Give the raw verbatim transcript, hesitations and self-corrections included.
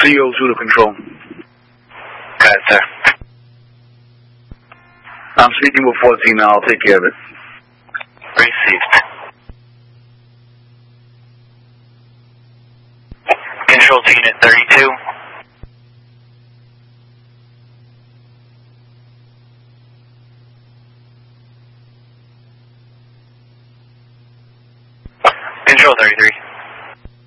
C O Zulu Control. Got it, sir. I'm speaking with fourteen now. I'll take care of it. Received. Control to Unit thirty-two. Control thirty-three.